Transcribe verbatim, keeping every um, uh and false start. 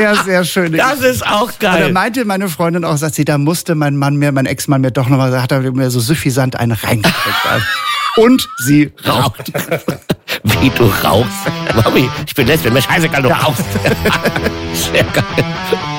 Sehr, sehr schön. Das ist auch geil. Und da meinte meine Freundin auch, sagt sie, da musste mein Mann mir, mein Ex-Mann mir doch nochmal, hat er mir so suffisant einen reingekriegt. Und sie raucht. Wie, du rauchst? Mami, ich bin lesbisch, mir scheißegal, du rauchst. Sehr geil.